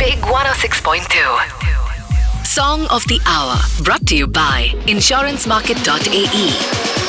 Big 106.2. Song of the Hour. Brought to you by insurancemarket.ae.